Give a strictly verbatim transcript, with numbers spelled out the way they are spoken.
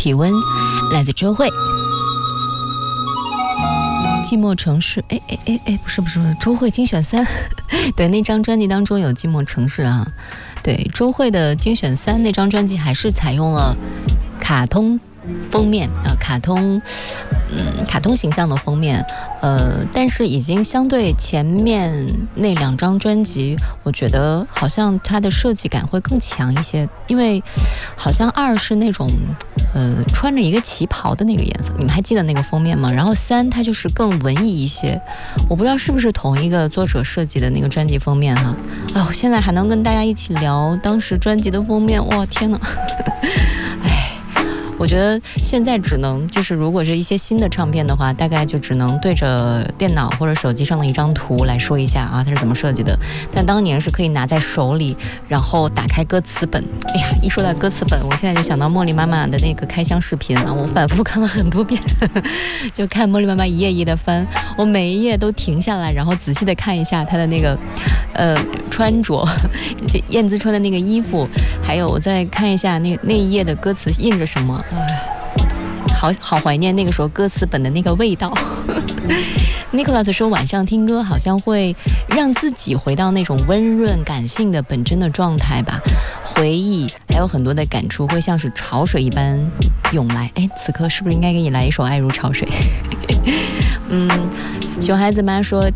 体温，来自周蕙。寂寞城市，哎哎哎哎，不是不是不是，周蕙精选三，对，那张专辑当中有寂寞城市啊，对，周蕙的精选三那张专辑还是采用了卡通封面啊、呃，卡通，嗯，卡通形象的封面，呃，但是已经相对前面那两张专辑，我觉得好像它的设计感会更强一些，因为好像二是那种，呃，穿着一个旗袍的那个颜色，你们还记得那个封面吗？然后三它就是更文艺一些，我不知道是不是同一个作者设计的那个专辑封面哈。哎，我现在还能跟大家一起聊当时专辑的封面，哇，天哪！哎。我觉得现在只能就是如果是一些新的唱片的话，大概就只能对着电脑或者手机上的一张图来说一下啊，它是怎么设计的。但当年是可以拿在手里，然后打开歌词本。哎呀，一说到歌词本，我现在就想到茉莉妈妈的那个开箱视频啊，我反复看了很多遍，就看茉莉妈妈一页一页的翻，我每一页都停下来，然后仔细的看一下她的那个呃穿着，就燕姿穿的那个衣服，还有我再看一下那那一页的歌词印着什么。哎，好好怀念那个时候歌词本的那个味道。Nicholas 说晚上听歌好像会让自己回到那种温润感性的本真的状态吧，回忆还有很多的感触会像是潮水一般涌来。哎，此刻是不是应该给你来一首爱如潮水？嗯，熊孩子妈说